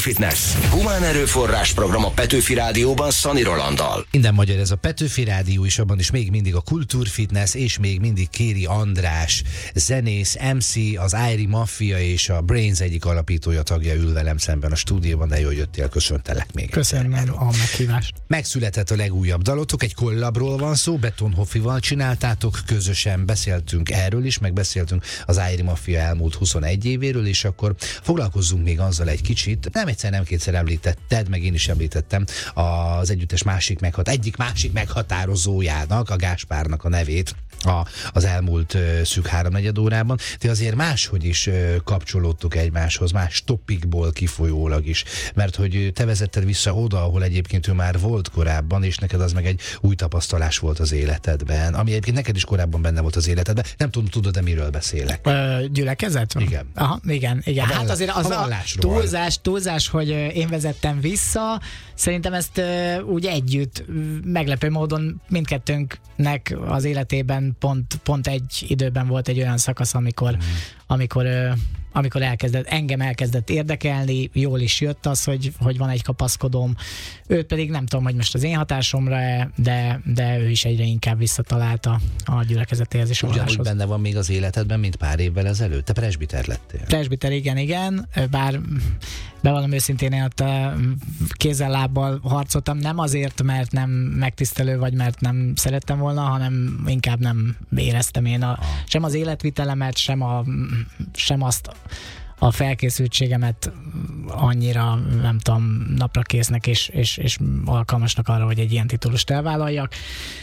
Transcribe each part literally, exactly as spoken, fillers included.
Kultúrfitness. Humán erőforrás program a Petőfi Rádióban Szani Rolanddal. Minden magyar ez a Petőfi Rádió, és abban is még mindig a Kultúrfitness, és még mindig Kéri András, zenész, em cé, az Ájri Mafia és a Brains egyik alapítója, tagja ül velem szemben a stúdióban, de jól jöttél, köszöntelek még. Köszönöm a meghívást. Megszületett a legújabb dalotok, egy kollabról van szó, Beton Hoffival csináltátok, közösen beszéltünk erről is, meg beszéltünk az Ájri Mafia elmúlt huszonegy évéről, és akkor foglalkozzunk még azzal egy kicsit. Nem egyszer, nem kétszer említetted, meg én is említettem az együttes másik meghat, egyik másik meghatározójának, a Gáspárnak a nevét a, az elmúlt uh, szűk háromnegyed órában. Ti azért máshogy is uh, kapcsolódtok egymáshoz, más topikból kifolyólag is, mert hogy te vezetted vissza oda, ahol egyébként ő már volt korábban, és neked az meg egy új tapasztalás volt az életedben, ami egyébként neked is korábban benne volt az életedben. Nem tudom, tudod-e miről beszélek? Ö, gyülekezet? Igen. Aha, igen, igen. A hát azért az a, a túlzás, túlzás, hogy én vezettem vissza, szerintem ezt uh, úgy együtt, meglepő módon mindkettőnknek az életében pont, pont egy időben volt egy olyan szakasz, amikor, mm. amikor, uh, amikor elkezdett, engem elkezdett érdekelni, jól is jött az, hogy, hogy van egy kapaszkodóm. Őt pedig nem tudom, hogy most az én hatásomra, de, de ő is egyre inkább visszatalálta a gyülekezetéhez és a ugyanúgy benne van még az életedben, mint pár évvel ezelőtt. Te presbiter lettél. Presbiter, igen, igen. Bár bevallom őszintén, én ott kézzel-lábbal harcoltam, nem azért, mert nem megtisztelő, vagy mert nem szerettem volna, hanem inkább nem éreztem én a, sem az életvitelemet, sem, a, sem azt a felkészültségemet annyira, nem tudom, napra késznek és, és, és alkalmasnak arra, hogy egy ilyen titulust elvállaljak.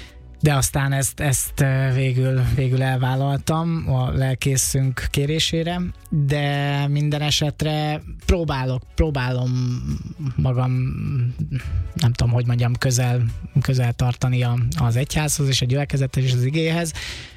De aztán ezt, ezt végül, végül elvállaltam a lelkészünk kérésére, de minden esetre próbálok, próbálom magam, nem tudom, hogy mondjam, közel, közel tartani a, az egyházhoz és a gyülekezethez és az igéhez.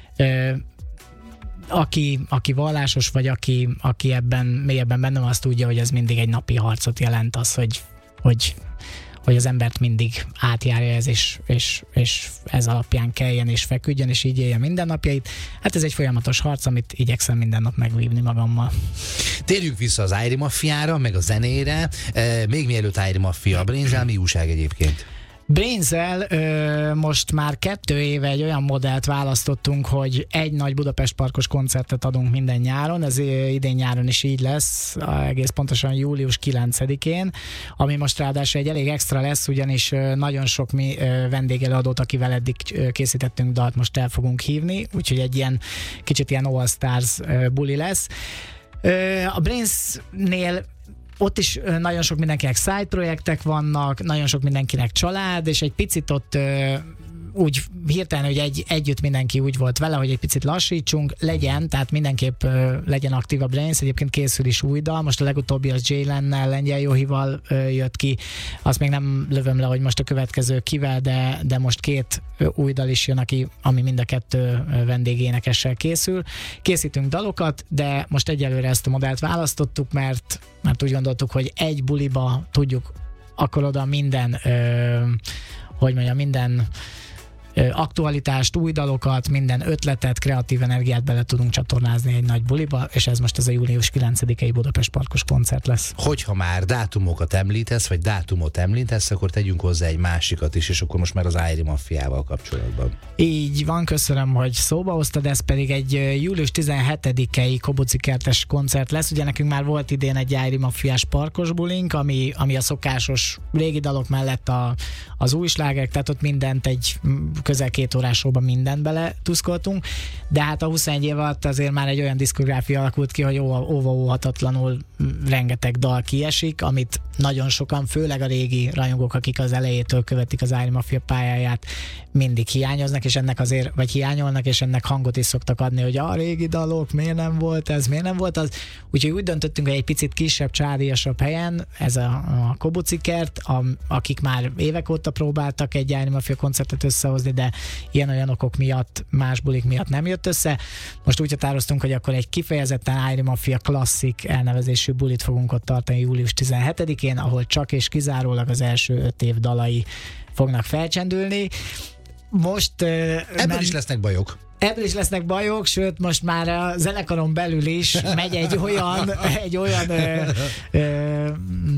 Aki, aki vallásos, vagy aki, aki ebben mélyebben benne van, azt tudja, hogy ez mindig egy napi harcot jelent, az, hogy, hogy hogy az embert mindig átjárja ez, és, és, és ez alapján keljen és feküdjön, és így élje mindennapjait. Hát ez egy folyamatos harc, amit igyekszem minden nap megvívni magammal. Térjünk vissza az Ájri Mafiára, meg a zenére. E, még mielőtt Ájri Mafia, Brains-el mi újság egyébként? Brains-el ö, most már kettő éve egy olyan modellt választottunk, hogy egy nagy Budapest Parkos koncertet adunk minden nyáron, ez idén nyáron is így lesz, egész pontosan július kilencedikén, ami most ráadásul egy elég extra lesz, ugyanis nagyon sok mi vendégelőadót, akivel eddig készítettünk dalt, most el fogunk hívni, úgyhogy egy ilyen kicsit ilyen All Stars buli lesz. A Brains-nél ott is nagyon sok mindenkinek side projektek vannak, nagyon sok mindenkinek család, és egy picit ott ö, úgy hirtelen, hogy egy, együtt mindenki úgy volt vele, hogy egy picit lassítsunk, legyen, tehát mindenképp ö, legyen aktív a Brains, egyébként készül is új dal, most a legutóbbi az Jay Lennel, Lengyel Johival ö, jött ki, azt még nem lövöm le, hogy most a következő kivel, de, de most két ö, új dal is jön, aki, ami mind a kettő ö, vendégénekessel készül. Készítünk dalokat, de most egyelőre ezt a modellt választottuk, mert, mert úgy gondoltuk, hogy egy buliba tudjuk akkor oda minden, ö, hogy mondjam, minden aktualitást, új dalokat, minden ötletet, kreatív energiát bele tudunk csatornázni egy nagy buliba, és ez most ez a július kilencedikei Budapest Parkos koncert lesz. Hogyha már dátumokat említesz, vagy dátumot említesz, akkor tegyünk hozzá egy másikat is, és akkor most már az Ájri Mafiával kapcsolatban. Így van, köszönöm, hogy szóba hoztad, ez pedig egy július tizenhetedikei Kobuci kertes koncert lesz. Ugye nekünk már volt idén egy Ájri Mafiás parkos bulink, ami, ami a szokásos régi dalok mellett a, az új slágerek, tehát ott mindent egy közel két órás showban mindent bele tuszkoltunk, de hát a huszonegy év alatt azért már egy olyan diszkográfia alakult ki, hogy óva-óhatatlanul rengeteg dal kiesik, amit nagyon sokan, főleg a régi rajongók, akik az elejétől követik az Ájri Mafia pályáját, mindig hiányoznak, és ennek azért, vagy hiányolnak, és ennek hangot is szoktak adni, hogy a régi dalok, miért nem volt ez, miért nem volt az. Úgyhogy úgy döntöttünk, hogy egy picit kisebb, csádiasabb helyen, ez a, a Kobuci kert, a, akik már évek óta próbáltak egy Ájri Mafia koncertet összehozni, de ilyen-olyan okok miatt, más bulik miatt nem jött össze. Most úgy határoztunk, hogy akkor egy kifejezetten Ájri Mafia klasszik elnevezésű bulit fogunk ott tartani július tizenhetedikén, ahol csak és kizárólag az első öt év dalai fognak felcsendülni. Most... Ebből nem... is lesznek bajok. Ebből is lesznek bajok, sőt most már a zenekaron belül is megy egy olyan, egy olyan ö, ö,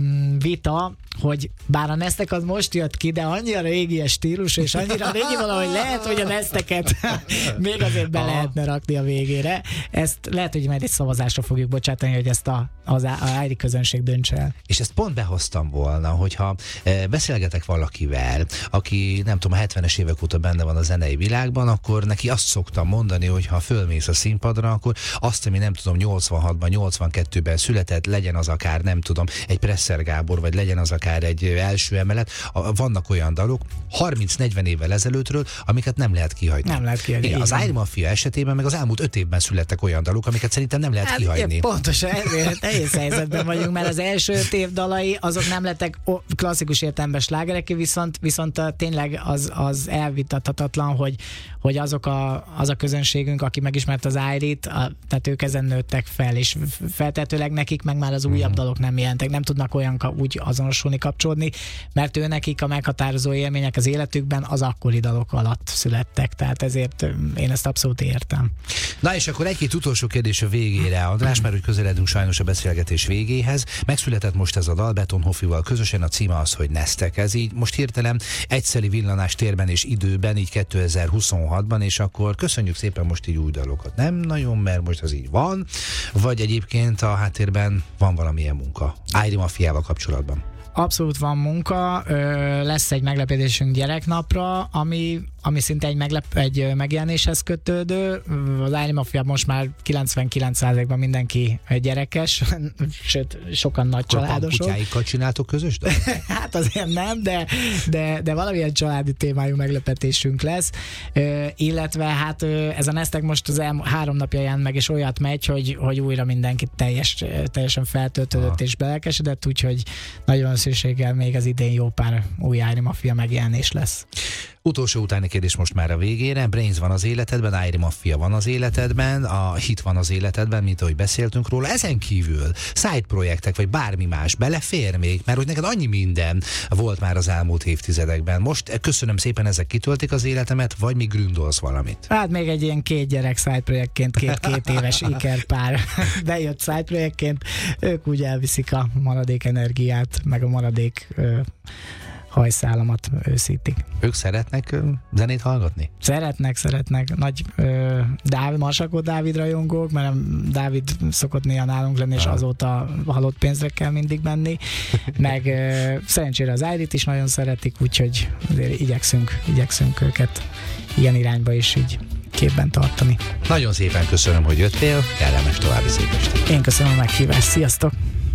vita, hogy bár a Nesztek az most jött ki, de annyira régi stílus, és annyira régi valahogy lehet, hogy a Neszteket még azért be lehetne rakni a végére. Ezt lehet, hogy majd egy szavazásra fogjuk bocsátani, hogy ezt a, az á i dé közönség döntse el. És ezt pont behoztam volna, hogyha e, beszélgetek valakivel, aki nem tudom, a hetvenes évek óta benne van a zenei világban, akkor neki azt szoktam mondani, hogy ha fölmész a színpadra, akkor azt, ami nem tudom, nyolcvanhatban, nyolcvankettőben született, legyen az akár, nem tudom, egy Presser Gábor, vagy legyen az akár egy első emelet, vannak olyan dalok harminc-negyven évvel ezelőttről, amiket nem lehet kihagyni. Nem lehet kihagyni. Igen, az á i dé Mafia esetében meg az elmúlt öt évben születtek olyan dalok, amiket szerintem nem lehet hát, kihagyni. Pontosan ezért nehéz helyzetben vagyunk, mert az első öt év dalai azok nem lettek klasszikus értelemben slágerek, viszont, viszont tényleg az, az elvitathatatlan, hogy, hogy azok a, az a közönségünk, aki megismert az á i dét, tehát ők ezen nőttek fel, és feltetőleg nekik meg már az újabb mm. dalok nem jelentek, nem tudnak olyan úgy azonosulni, kapcsolódni, mert ő nekik a meghatározó élmények az életükben az akkori dalok alatt születtek, tehát ezért én ezt abszolút értem. Na és akkor egy-két utolsó kérdés a végére, András, mert úgy közeledünk sajnos a beszélgetés végéhez. Megszületett most ez a dal Betonhoffival közösen, a címe az, hogy Nesztek. Ez így most hirtelen egyszeri villanás térben és időben, így kétezer-huszonhatban, és akkor köszönjük szépen most így új dalokat. Nem nagyon, mert most az így van, vagy egyébként a háttérben van valamilyen munka á i dé Mafiával kapcsolatban? Abszolút van munka, lesz egy meglepetésünk gyereknapra, ami, ami szinte egy, meglep, egy megjelenéshez kötődő. Az á i dé Mafia most már kilencvenkilenc százalékban mindenki gyerekes, sőt, sokan nagy családosok. Kutyáikkal csináltok közös dolgot? Hát azért nem, de, de, de valamilyen családi témájú meglepetésünk lesz. Ö, illetve hát ez a Nesztek most az el, három napja jelent meg, és olyat megy, hogy, hogy újra mindenki teljes, teljesen feltöltődött ah. és belelkesedett, úgyhogy nagyon valószínűséggel még az idén jó pár új á i dé Mafia megjelenés lesz. Utolsó utáni kérdés most már a végére. Brains van az életedben, á i dé Mafia van az életedben, a hit van az életedben, mint ahogy beszéltünk róla. Ezen kívül side projektek, vagy bármi más belefér még, mert hogy neked annyi minden volt már az elmúlt évtizedekben. Most köszönöm szépen, ezek kitöltik az életemet, vagy még gründolsz valamit? Hát még egy ilyen két gyerek side projektként, két-két éves ikerpár bejött side projektként. Ők úgy elviszik a maradék energiát, meg a maradék ö, hajszálamat őszítik. Ők szeretnek ö, zenét hallgatni? Szeretnek, szeretnek. Nagy ö, Dávid, Marsakó Dávid rajongók, mert Dávid szokott néha nálunk lenni, és azóta halott pénzre kell mindig menni. Meg ö, szerencsére az á i dét is nagyon szeretik, úgyhogy azért igyekszünk, igyekszünk őket ilyen irányba is így képben tartani. Nagyon szépen köszönöm, hogy jöttél, kellemes további szép estét. Én köszönöm a meghívást, sziasztok!